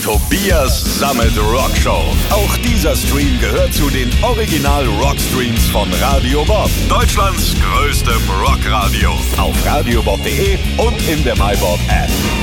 Tobias Sammet Rockshow. Auch dieser Stream gehört zu den Original Rockstreams von Radio Bob. Deutschlands größtem Rockradio. Auf radiobob.de und in der MyBob App.